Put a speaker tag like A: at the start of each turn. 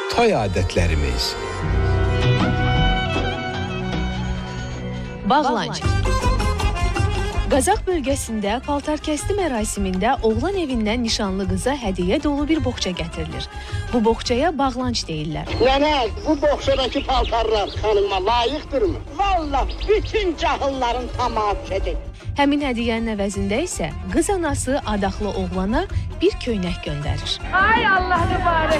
A: toy adətlərimiz.
B: Bağlanc. Qazaq bölgəsində paltarkəsdi mərasimində oğlan evindən nişanlı qıza hədiyyə dolu bir boğça gətirilir. Bu boğçaya bağlanc deyirlər.
C: Nənə, bu boğçadakı paltarlar xanıma layiqdirmi? Vallahi bütün cahılların tamamıdır.
B: Həmin hədiyyənin əvəzində isə qız anası adaxlı oğlana bir köynək göndərir.
D: Ay Allah mübarək.